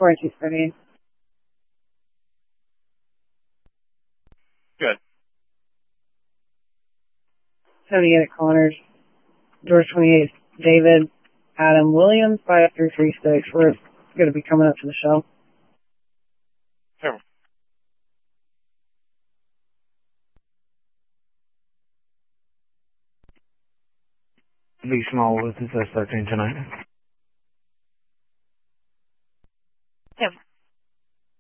Quarantine ready. Good. 78 at Connors. George 28, David, Adam Williams, 5336. We're going to be coming up to the show. Sure. Be small with this 13 tonight.